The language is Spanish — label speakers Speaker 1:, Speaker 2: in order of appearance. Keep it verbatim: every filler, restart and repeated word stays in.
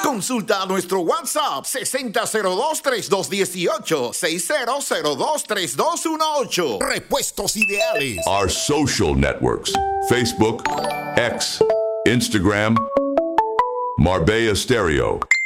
Speaker 1: Consulta nuestro WhatsApp sesenta cero dos, treinta y dos dieciocho, sesenta cero dos, treinta y dos dieciocho. Repuestos Ideales.
Speaker 2: Our social networks: Facebook, X, Instagram, Marbella Stereo.